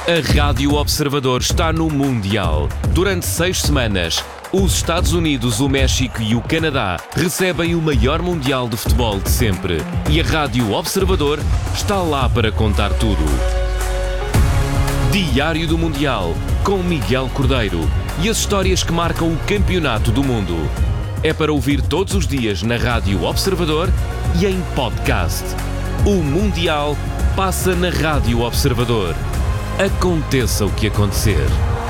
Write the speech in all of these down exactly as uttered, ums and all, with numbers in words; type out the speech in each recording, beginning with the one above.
A Rádio Observador está no Mundial. Durante seis semanas, os Estados Unidos, o México e o Canadá recebem o maior Mundial de futebol de sempre. E a Rádio Observador está lá para contar tudo. Diário do Mundial, com Miguel Cordeiro. E as histórias que marcam o campeonato do mundo. É para ouvir todos os dias na Rádio Observador e em podcast. O Mundial passa na Rádio Observador. Aconteça o que acontecer.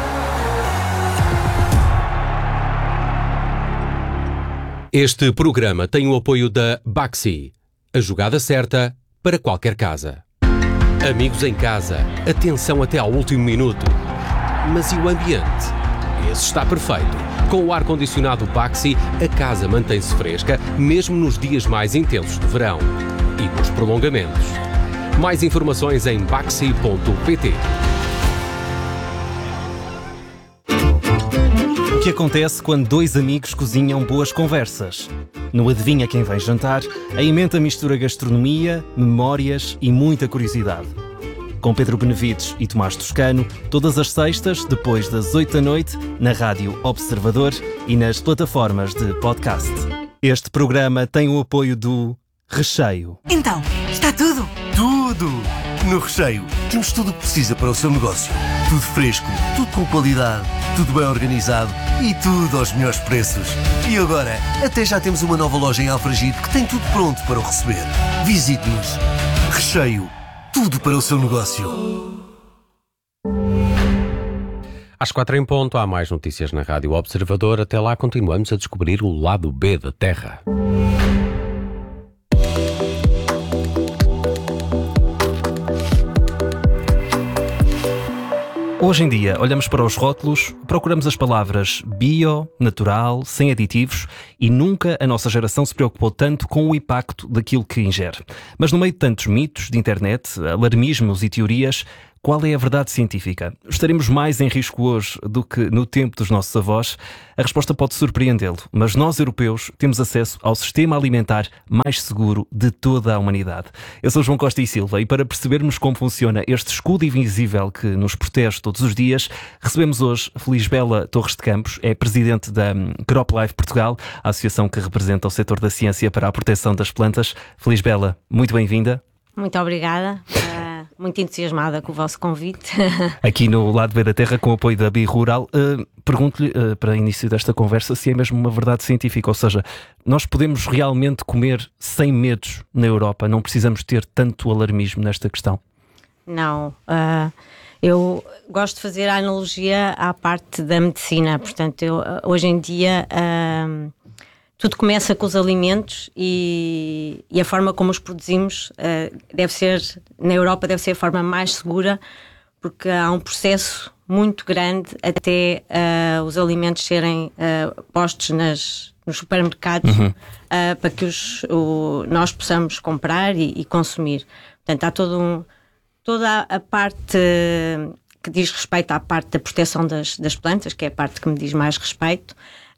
Este programa tem o apoio da Baxi, a jogada certa para qualquer casa. Amigos em casa, atenção até ao último minuto. Mas e o ambiente? Esse está perfeito. Com o ar-condicionado Baxi, a casa mantém-se fresca, mesmo nos dias mais intensos de verão. E nos prolongamentos. Mais informações em baxi ponto pt. O que acontece quando dois amigos cozinham boas conversas? No Adivinha Quem Vem Jantar, a emenda mistura gastronomia, memórias e muita curiosidade. Com Pedro Benevides e Tomás Toscano, todas as sextas, depois das oito da noite, na Rádio Observador e nas plataformas de podcast. Este programa tem o apoio do Recheio. Então, está tudo? Tudo! No Recheio, temos tudo o que precisa para o seu negócio. Tudo fresco, tudo com qualidade, tudo bem organizado e tudo aos melhores preços. E agora, até já temos uma nova loja em Alfragide que tem tudo pronto para o receber. Visite-nos. Recheio, tudo para o seu negócio. Às quatro em ponto, há mais notícias na Rádio Observador. Até lá continuamos a descobrir o lado B da Terra. Hoje em dia, olhamos para os rótulos, procuramos as palavras bio, natural, sem aditivos e nunca a nossa geração se preocupou tanto com o impacto daquilo que ingere. Mas no meio de tantos mitos de internet, alarmismos e teorias, qual é a verdade científica? Estaremos mais em risco hoje do que no tempo dos nossos avós? A resposta pode surpreendê-lo, mas nós, europeus, temos acesso ao sistema alimentar mais seguro de toda a humanidade. Eu sou João Costa e Silva e para percebermos como funciona este escudo invisível que nos protege todos os dias, recebemos hoje Felisbela Torres de Campos, é presidente da CropLife Portugal, a associação que representa o setor da ciência para a proteção das plantas. Felisbela, muito bem-vinda. Muito obrigada. Muito entusiasmada com o vosso convite. Aqui no Lado B da Terra, com o apoio da Birural, uh, pergunto-lhe, uh, para início desta conversa, se é mesmo uma verdade científica, ou seja, nós podemos realmente comer sem medos na Europa? Não precisamos ter tanto alarmismo nesta questão? Não. Uh, eu gosto de fazer a analogia à parte da medicina. Portanto, eu, hoje em dia... Uh, Tudo começa com os alimentos e, e a forma como os produzimos uh, deve ser, na Europa, deve ser a forma mais segura, porque há um processo muito grande até uh, os alimentos serem uh, postos nas, nos supermercados uhum. uh, para que os, o, nós possamos comprar e, e consumir. Portanto, há todo um, toda a parte que diz respeito à parte da proteção das, das plantas, que é a parte que me diz mais respeito,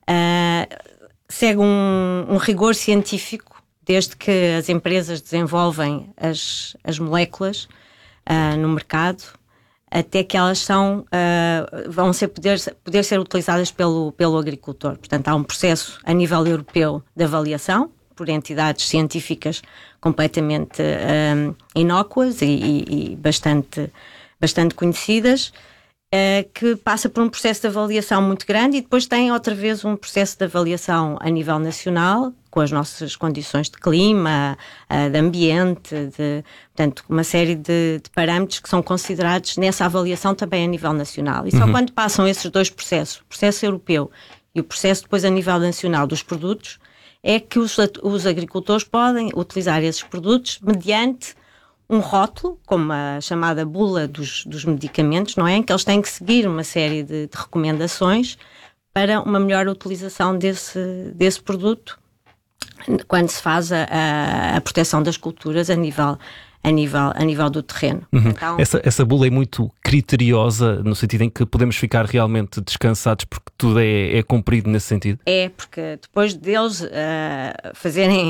uh, segue um, um rigor científico, desde que as empresas desenvolvem as, as moléculas uh, no mercado, até que elas são, uh, vão ser, poder, poder ser utilizadas pelo, pelo agricultor. Portanto, há um processo a nível europeu de avaliação, por entidades científicas completamente uh, inócuas e, e, e bastante, bastante conhecidas, que passa por um processo de avaliação muito grande e depois tem outra vez um processo de avaliação a nível nacional, com as nossas condições de clima, de ambiente, de, portanto, uma série de, de parâmetros que são considerados nessa avaliação também a nível nacional. E só uhum. quando passam esses dois processos, o processo europeu e o processo depois a nível nacional dos produtos, é que os, os agricultores podem utilizar esses produtos mediante um rótulo, como a chamada bula dos, dos medicamentos, não é? Em que eles têm que seguir uma série de, de recomendações para uma melhor utilização desse, desse produto quando se faz a, a, a proteção das culturas a nível, a nível, a nível do terreno. Uhum. Então, essa, essa bula é muito criteriosa, no sentido em que podemos ficar realmente descansados porque tudo é, é cumprido nesse sentido? É, porque depois deles uh, fazerem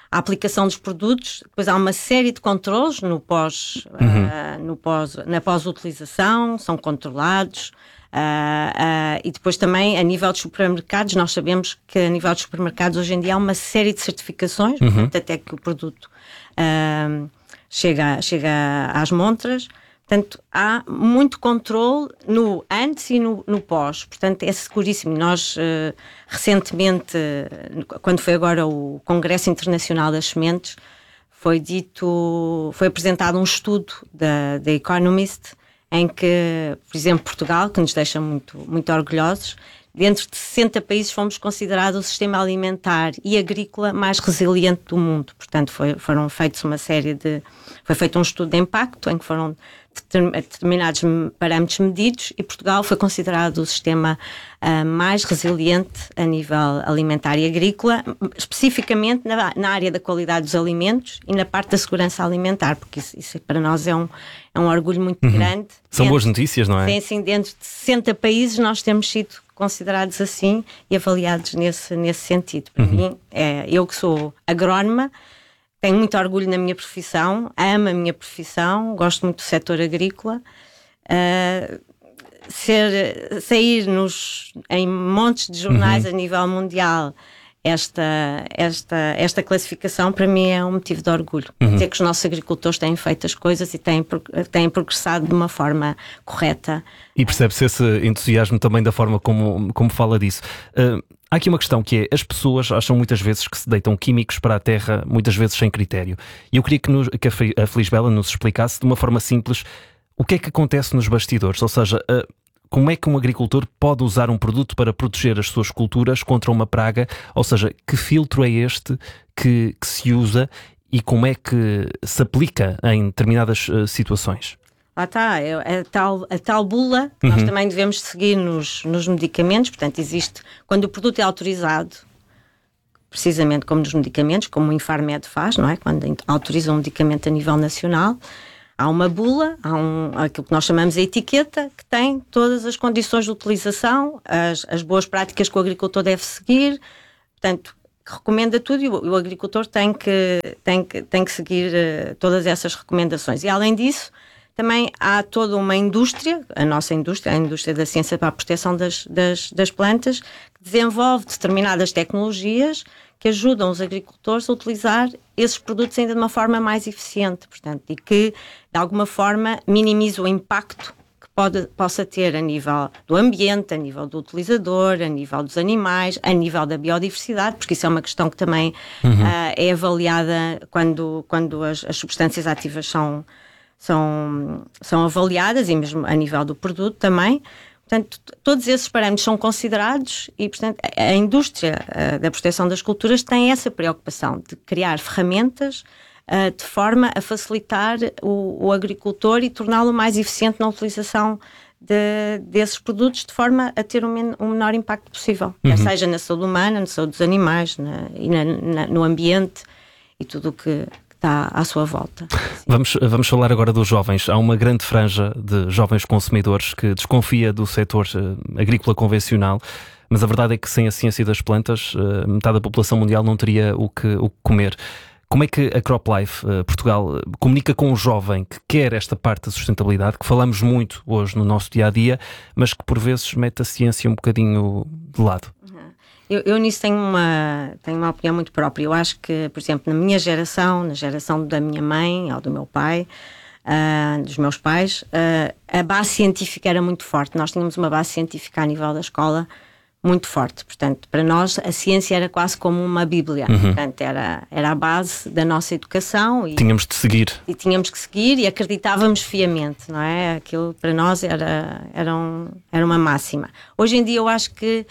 a aplicação dos produtos, depois há uma série de controles no pós, uhum. uh, no pós, na pós-utilização, são controlados. Uh, uh, e depois também a nível dos supermercados, nós sabemos que a nível dos supermercados hoje em dia há uma série de certificações, uhum. portanto, até que o produto uh, chega, chega às montras. Portanto, há muito controle no antes e no, no pós. Portanto, é seguríssimo. Nós, uh, recentemente, uh, quando foi agora o Congresso Internacional das Sementes, foi dito, foi apresentado um estudo da, da Economist, em que, por exemplo, Portugal, que nos deixa muito, muito orgulhosos, dentro de sessenta países fomos considerados o sistema alimentar e agrícola mais resiliente do mundo. Portanto, foi, foram feitos uma série de... Foi feito um estudo de impacto em que foram determinados parâmetros medidos e Portugal foi considerado o sistema uh, mais resiliente a nível alimentar e agrícola, especificamente na, na área da qualidade dos alimentos e na parte da segurança alimentar, porque isso, isso para nós é um, é um orgulho muito uhum. grande. São dentro, boas notícias, não é? Sim, sim, dentro de sessenta países nós temos sido considerados assim e avaliados nesse, nesse sentido. Para uhum. mim, é, eu que sou agrónoma, tenho muito orgulho na minha profissão, amo a minha profissão, gosto muito do setor agrícola. Uh, ser, sair nos, em montes de jornais uhum. a nível mundial, esta, esta, esta classificação para mim é um motivo de orgulho. Uhum. Dizer que os nossos agricultores têm feito as coisas e têm, têm progressado de uma forma correta. E percebe-se esse entusiasmo também da forma como, como fala disso. Uh, Há aqui uma questão que é, as pessoas acham muitas vezes que se deitam químicos para a terra, muitas vezes sem critério. E eu queria que, nos, que a Felisbela nos explicasse de uma forma simples o que é que acontece nos bastidores, ou seja, como é que um agricultor pode usar um produto para proteger as suas culturas contra uma praga, ou seja, que filtro é este que, que se usa e como é que se aplica em determinadas uh, situações? Lá está, a tal, a tal bula que uhum. nós também devemos seguir nos, nos medicamentos. Portanto, existe, quando o produto é autorizado, precisamente como nos medicamentos, como o Infarmed faz, não é? Quando autoriza um medicamento a nível nacional, há uma bula, há um, aquilo que nós chamamos de etiqueta, que tem todas as condições de utilização, as, as boas práticas que o agricultor deve seguir, portanto, que recomenda tudo e o, o agricultor tem que, tem que, tem que seguir uh, todas essas recomendações. E além disso, também há toda uma indústria, a nossa indústria, a indústria da ciência para a proteção das, das, das plantas, que desenvolve determinadas tecnologias que ajudam os agricultores a utilizar esses produtos ainda de uma forma mais eficiente, portanto, e que, de alguma forma, minimiza o impacto que pode, possa ter a nível do ambiente, a nível do utilizador, a nível dos animais, a nível da biodiversidade, porque isso é uma questão que também uhum. uh, é avaliada quando, quando as, as substâncias ativas são... São, são avaliadas e mesmo a nível do produto também. Portanto, todos esses parâmetros são considerados e, portanto, a indústria uh, da proteção das culturas tem essa preocupação de criar ferramentas uh, de forma a facilitar o, o agricultor e torná-lo mais eficiente na utilização de, desses produtos de forma a ter um, men- um menor impacto possível, uhum. quer seja na saúde humana, na saúde dos animais na, e na, na, no ambiente e tudo o que está à sua volta. Vamos, vamos falar agora dos jovens. Há uma grande franja de jovens consumidores que desconfia do setor uh, agrícola convencional, mas a verdade é que sem a ciência das plantas, uh, metade da população mundial não teria o que, o que comer. Como é que a CropLife uh, Portugal uh, comunica com o jovem que quer esta parte da sustentabilidade, que falamos muito hoje no nosso dia-a-dia, mas que por vezes mete a ciência um bocadinho de lado? Eu, eu nisso tenho uma, tenho uma opinião muito própria. Eu acho que, por exemplo, na minha geração, na geração da minha mãe ou do meu pai, uh, dos meus pais, uh, a base científica era muito forte. Nós tínhamos uma base científica a nível da escola muito forte. Portanto, para nós a ciência era quase como uma bíblia. Uhum. Portanto, era, era a base da nossa educação. E, tínhamos de seguir. E tínhamos que seguir e acreditávamos fiamente, não é? Aquilo para nós era, era, um, era uma máxima. Hoje em dia eu acho que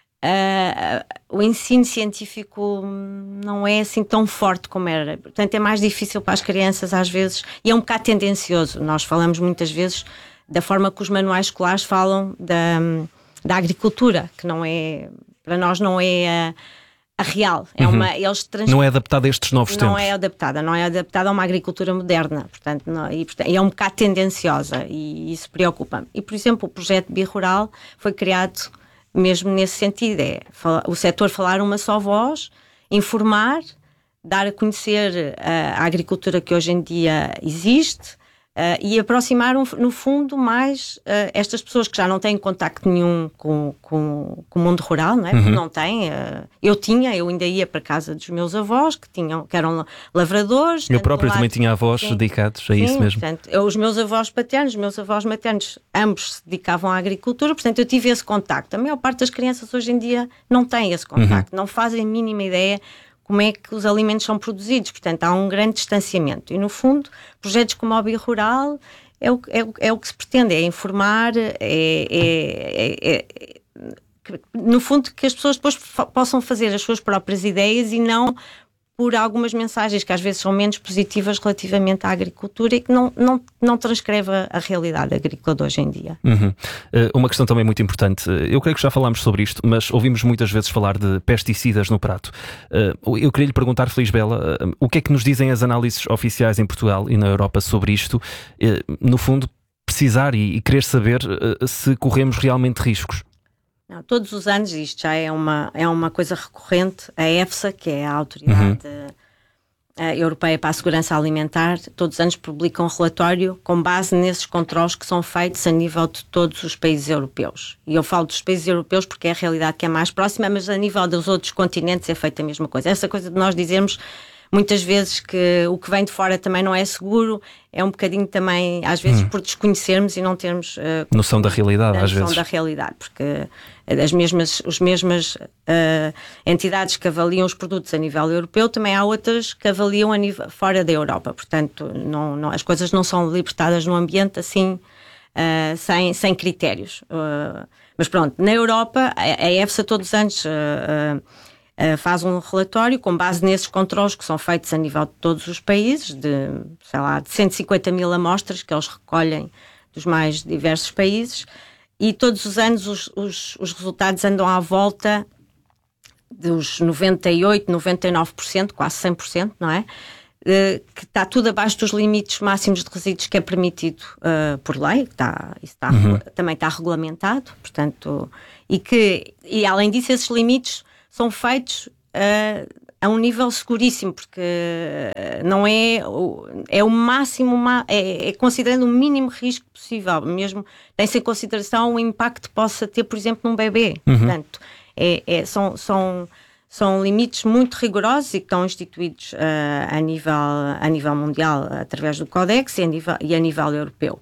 Uh, o ensino científico não é assim tão forte como era, portanto é mais difícil para as crianças às vezes e é um bocado tendencioso. Nós falamos muitas vezes da forma que os manuais escolares falam da, da agricultura, que não é, para nós não é a, a real, é uhum. uma, eles trans... não é adaptada a estes novos não tempos. Não é adaptada, não é adaptada a uma agricultura moderna, portanto, não, e, portanto é um bocado tendenciosa e isso preocupa-me. E por exemplo o projeto Birural foi criado mesmo nesse sentido, é o setor falar uma só voz, informar, dar a conhecer a, a agricultura que hoje em dia existe, uh, e aproximar, um, no fundo, mais uh, estas pessoas que já não têm contacto nenhum com, com, com o mundo rural, não é? Uhum. Porque não têm. Uh, eu tinha, eu ainda ia para a casa dos meus avós, que, tinham, que eram lavradores. Eu próprio também tinha avós sim, dedicados a sim, isso mesmo. Portanto, eu, os meus avós paternos, os meus avós maternos, ambos se dedicavam à agricultura, portanto eu tive esse contacto. A maior parte das crianças hoje em dia não tem esse contacto, uhum. não fazem a mínima ideia como é que os alimentos são produzidos, portanto há um grande distanciamento e no fundo projetos como o Bi-Rural é o, é, o, é o que se pretende, é informar, é, é, é, é, no fundo que as pessoas depois f- possam fazer as suas próprias ideias e não por algumas mensagens que às vezes são menos positivas relativamente à agricultura e que não, não, não transcreve a realidade agrícola de hoje em dia. Uhum. Uh, uma questão também muito importante, eu creio que já falámos sobre isto, mas ouvimos muitas vezes falar de pesticidas no prato. Uh, eu queria lhe perguntar, Felisbela, uh, o que é que nos dizem as análises oficiais em Portugal e na Europa sobre isto? Uh, no fundo, precisar e, e querer saber uh, se corremos realmente riscos. Não, todos os anos, isto já é uma, é uma coisa recorrente, a EFSA, que é a Autoridade uhum. Europeia para a Segurança Alimentar, todos os anos publica um relatório com base nesses controles que são feitos a nível de todos os países europeus. E eu falo dos países europeus porque é a realidade que é mais próxima, mas a nível dos outros continentes é feita a mesma coisa. Essa coisa de nós dizermos muitas vezes que o que vem de fora também não é seguro, é um bocadinho também, às vezes, hum. por desconhecermos e não termos uh, noção da realidade, às noção vezes. da realidade, porque as mesmas, as mesmas uh, entidades que avaliam os produtos a nível europeu, também há outras que avaliam a nível, fora da Europa, portanto, não, não, as coisas não são libertadas no ambiente assim, uh, sem, sem critérios. Uh, mas pronto, na Europa, a, a EFSA todos os anos... Uh, uh, Uh, faz um relatório com base nesses controles que são feitos a nível de todos os países, de, sei lá, de cento e cinquenta mil amostras que eles recolhem dos mais diversos países, e todos os anos os, os, os resultados andam à volta dos noventa e oito, noventa e nove por cento, quase cem por cento, não é? Uh, que está tudo abaixo dos limites máximos de resíduos que é permitido uh, por lei, que está, isso está, uhum. também está regulamentado, portanto, e que, e além disso, esses limites são feitos uh, a um nível seguríssimo, porque não é, é o máximo, é, é considerando o mínimo risco possível, mesmo tem-se em consideração o impacto que possa ter, por exemplo, num bebê. Uhum. Portanto, é, é, são, são, são limites muito rigorosos e que estão instituídos uh, a, nível, a nível mundial através do Codex e a nível, e a nível europeu.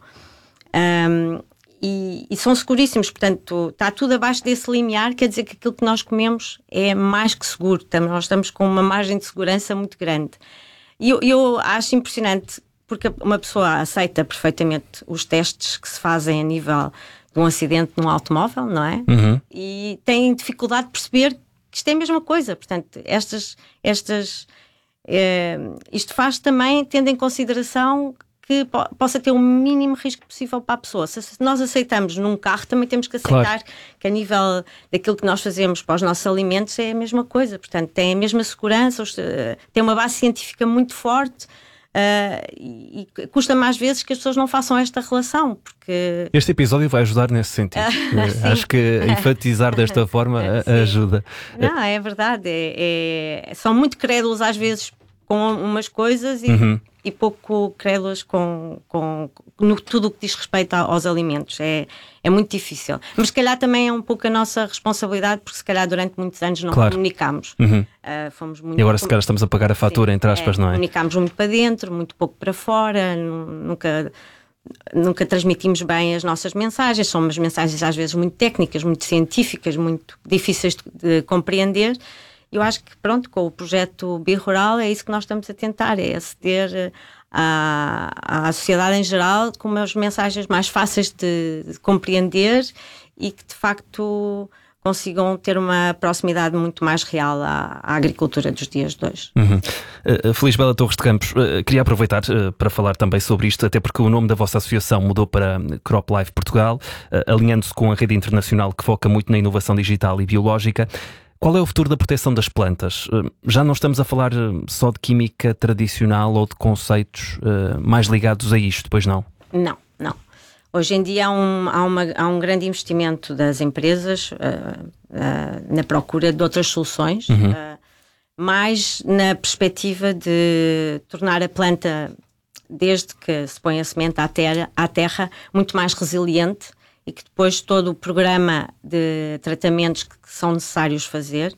Um, E, e são seguríssimos, portanto está tudo abaixo desse limiar, quer dizer que aquilo que nós comemos é mais que seguro, estamos, nós estamos com uma margem de segurança muito grande. E eu, eu acho impressionante, porque uma pessoa aceita perfeitamente os testes que se fazem a nível de um acidente num automóvel, não é? Uhum. E tem dificuldade de perceber que isto é a mesma coisa, portanto estas, estas, é, isto faz também tendo em consideração que po- possa ter o mínimo risco possível para a pessoa. Se, se nós aceitamos num carro, também temos que aceitar, claro, que a nível daquilo que nós fazemos para os nossos alimentos é a mesma coisa. Portanto, tem a mesma segurança, tem uma base científica muito forte, uh, e, e custa mais vezes que as pessoas não façam esta relação, porque... Este episódio vai ajudar nesse sentido. Acho que enfatizar desta forma ajuda. Não, é verdade. É, é, são muito crédulos às vezes com umas coisas e... Uhum. e pouco crédulas com, com, no tudo o que diz respeito aos alimentos. É, é muito difícil. Mas se calhar também é um pouco a nossa responsabilidade, porque se calhar durante muitos anos não, claro, comunicámos. Uhum. Uh, fomos muito, e agora se calhar estamos a pagar a fatura, sim, entre aspas, é, não é? Comunicámos muito para dentro, muito pouco para fora, nunca, nunca transmitimos bem as nossas mensagens. São umas mensagens às vezes muito técnicas, muito científicas, muito difíceis de, de compreender. Eu acho que, pronto, com o projeto Bi-Rural é isso que nós estamos a tentar, é aceder à, à sociedade em geral com umas mensagens mais fáceis de, de compreender e que, de facto, consigam ter uma proximidade muito mais real à, à agricultura dos dias de hoje. Uhum. Uh, Felisbela Torres de Campos, uh, queria aproveitar uh, para falar também sobre isto, até porque o nome da vossa associação mudou para CropLife Portugal, uh, alinhando-se com a rede internacional que foca muito na inovação digital e biológica. Qual é o futuro da proteção das plantas? Já não estamos a falar só de química tradicional ou de conceitos uh, mais ligados a isto, pois não? Não, não. Hoje em dia há um, há uma, há um grande investimento das empresas uh, uh, na procura de outras soluções, uhum. uh, mais na perspectiva de tornar a planta, desde que se põe a semente à terra, à terra muito mais resiliente, e que depois todo o programa de tratamentos que são necessários fazer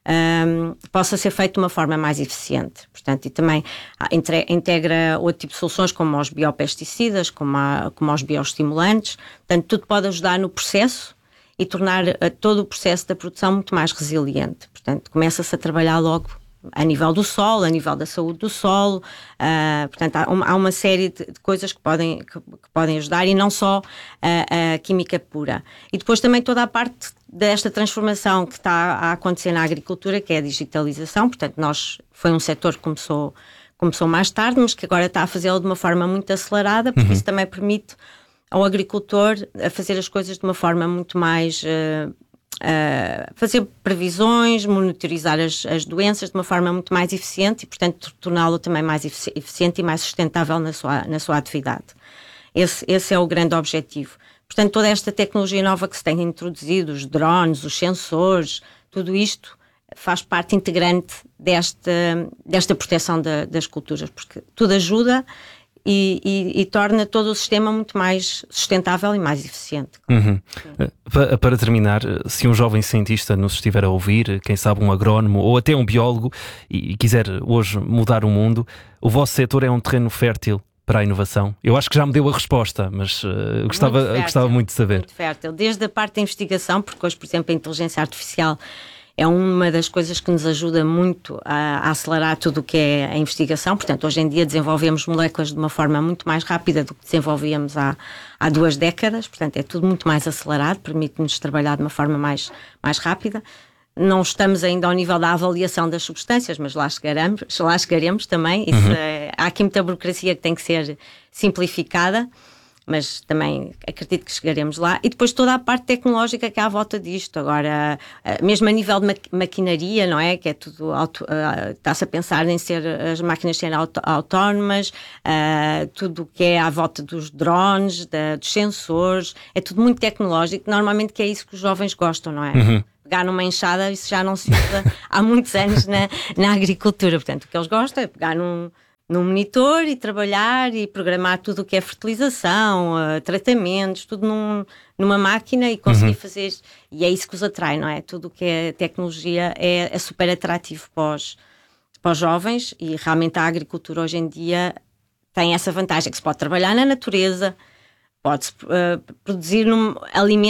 um, possa ser feito de uma forma mais eficiente. Portanto, e também entre, integra outro tipo de soluções, como os biopesticidas, como, a, como os bioestimulantes. Portanto, tudo pode ajudar no processo e tornar uh, todo o processo da produção muito mais resiliente. Portanto, começa-se a trabalhar logo a nível do solo, a nível da saúde do solo, uh, portanto há uma, há uma série de, de coisas que podem, que, que podem ajudar, e não só a, a química pura. E depois também toda a parte desta transformação que está a acontecer na agricultura, que é a digitalização. Portanto, nós, foi um setor que começou, começou mais tarde, mas que agora está a fazê-lo de uma forma muito acelerada, porque uhum. isso também permite ao agricultor a fazer as coisas de uma forma muito mais... Uh, Uh, fazer previsões, monitorizar as, as doenças de uma forma muito mais eficiente e, portanto, torná-lo também mais efici- eficiente e mais sustentável na sua, na sua atividade. Esse, esse é o grande objetivo. Portanto, toda esta tecnologia nova que se tem introduzido, os drones, os sensores, tudo isto faz parte integrante desta, desta proteção da, das culturas, porque tudo ajuda E, e, e torna todo o sistema muito mais sustentável e mais eficiente. Uhum. Para, para terminar, se um jovem cientista nos estiver a ouvir, quem sabe um agrónomo ou até um biólogo, e, e quiser hoje mudar o mundo, o vosso setor é um terreno fértil para a inovação? Eu acho que já me deu a resposta, mas uh, gostava, muito fértil, gostava muito de saber. Muito fértil, desde a parte da investigação, porque hoje, por exemplo, a inteligência artificial é uma das coisas que nos ajuda muito a, a acelerar tudo o que é a investigação. Portanto, hoje em dia desenvolvemos moléculas de uma forma muito mais rápida do que desenvolvíamos há, há duas décadas. Portanto, é tudo muito mais acelerado, permite-nos trabalhar de uma forma mais, mais rápida. Não estamos ainda ao nível da avaliação das substâncias, mas lá chegaremos, lá chegaremos também. Isso, uhum. é, há aqui muita burocracia que tem que ser simplificada, mas também acredito que chegaremos lá. E depois toda a parte tecnológica que há à volta disto. Agora, mesmo a nível de maqu- maquinaria, não é? Que é tudo, auto, uh, está-se a pensar em ser, as máquinas serem auto, autónomas, uh, tudo o que é à volta dos drones, da, dos sensores, é tudo muito tecnológico, normalmente que é isso que os jovens gostam, não é? Uhum. Pegar numa enxada, isso já não se usa há muitos anos na, na agricultura. Portanto, o que eles gostam é pegar num num monitor e trabalhar e programar tudo o que é fertilização, uh, tratamentos, tudo num, numa máquina e conseguir uhum. fazer, e é isso que os atrai, não é? Tudo o que é tecnologia é, é super atrativo para os, para os jovens, e realmente a agricultura hoje em dia tem essa vantagem, que se pode trabalhar na natureza, pode-se uh, produzir num, alimentos